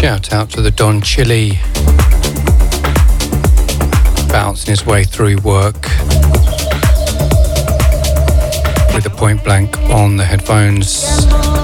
Shout out to the Don Chili, bouncing his way through work with the Point Blank on the headphones.